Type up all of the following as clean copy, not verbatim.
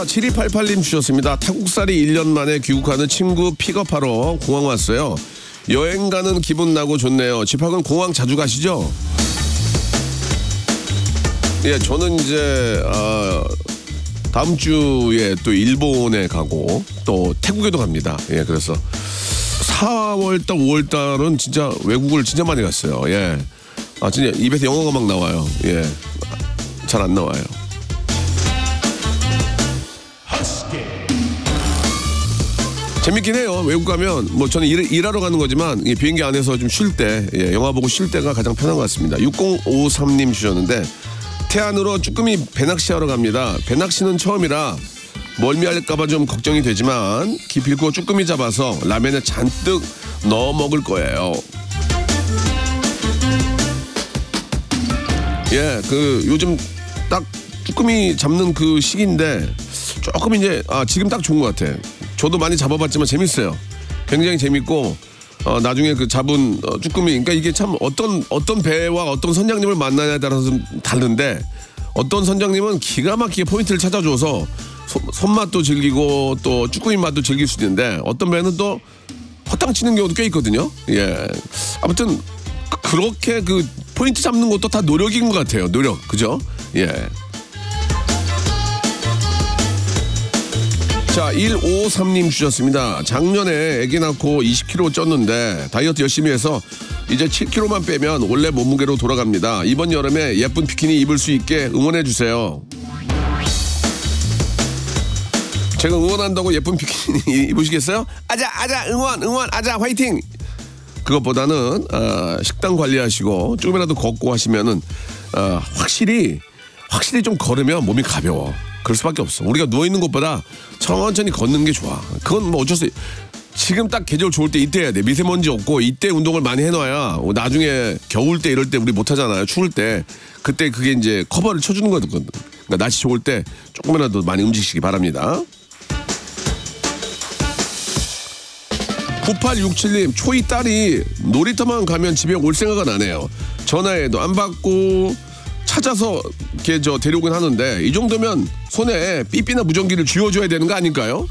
7288님 주셨습니다. 타국살이 1년 만에 귀국하는 친구 픽업하러 공항 왔어요. 여행 가는 기분 나고 좋네요. 집합은 공항 자주 가시죠? 예, 저는 이제 다음 주에 또 일본에 가고 또 태국에도 갑니다. 예, 그래서 4월달, 5월달은 진짜 외국을 진짜 많이 갔어요. 예, 진짜 입에서 영어가 막 나와요. 예, 잘 안 나와요. 재밌긴 해요. 외국 가면 뭐 저는 일하러 가는 거지만 비행기 안에서 좀 쉴 때, 예, 영화 보고 쉴 때가 가장 편한 것 같습니다. 6053님 주셨는데 태안으로 쭈꾸미 배낚시하러 갑니다. 배낚시는 처음이라 멀미할까봐 좀 걱정이 되지만 기필코 쭈꾸미 잡아서 라면에 잔뜩 넣어 먹을 거예요. 예, 그 요즘 딱 쭈꾸미 잡는 그 시기인데 조금 이제 지금 딱 좋은 것 같아. 저도 많이 잡아봤지만 재밌어요. 굉장히 재밌고 나중에 그 잡은 쭈꾸미, 그러니까 이게 참 어떤 배와 어떤 선장님을 만나냐에 따라서 좀 다른데 어떤 선장님은 기가 막히게 포인트를 찾아줘서 손맛도 즐기고 또 쭈꾸미 맛도 즐길 수 있는데 어떤 배는 또 허탕 치는 경우도 꽤 있거든요. 예, 아무튼 그렇게 그 포인트 잡는 것도 다 노력인 것 같아요. 노력, 그죠? 예. 자, 153님 주셨습니다. 작년에 아기 낳고 20kg 쪘는데 다이어트 열심히 해서 이제 7kg만 빼면 원래 몸무게로 돌아갑니다. 이번 여름에 예쁜 비키니 입을 수 있게 응원해 주세요. 제가 응원한다고 예쁜 비키니 입으시겠어요? 아자 응원 아자 화이팅. 그것보다는 식단 관리하시고 조금이라도 걷고 하시면은 확실히 좀 걸으면 몸이 가벼워. 그럴 수밖에 없어. 우리가 누워있는 것보다 천천히 걷는 게 좋아. 그건 뭐 어쩔 수 없어. 지금 딱 계절 좋을 때 이때 해야 돼. 미세먼지 없고 이때 운동을 많이 해놔야 나중에 겨울 때 이럴 때 우리 못하잖아요. 추울 때. 그때 그게 이제 커버를 쳐주는 거거든. 그러니까 날씨 좋을 때 조금이라도 많이 움직이시기 바랍니다. 9867님, 초이 딸이 놀이터만 가면 집에 올 생각은 안 해요. 전화해도 안 받고 찾아서 이렇게 데려오긴 하는데 이 정도면 손에 삐삐나 무전기를 쥐어줘야 되는 거 아닐까요?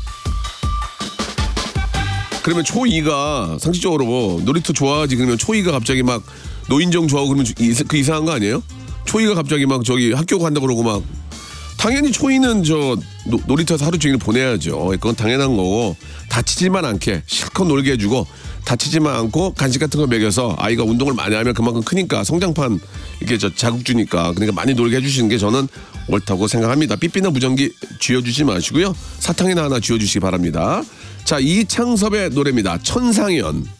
그러면 초2가 상식적으로 놀이터 좋아하지. 그러면 초2가 갑자기 막 노인정 좋아하고 그러면 그 이상한 거 아니에요? 초2가 갑자기 막 저기 학교 간다 그러고 막 당연히 초2는 놀이터에서 하루 종일 보내야죠. 그건 당연한 거고 다치지만 않게 실컷 놀게 해주고 다치지만 않고 간식 같은 거 먹여서 아이가 운동을 많이 하면 그만큼 크니까 성장판 이렇게 자극 주니까 그러니까 많이 놀게 해주시는 게 저는 옳다고 생각합니다. 삐삐나 무전기 쥐어주지 마시고요. 사탕이나 하나 쥐어주시기 바랍니다. 자, 이창섭의 노래입니다. 천상연.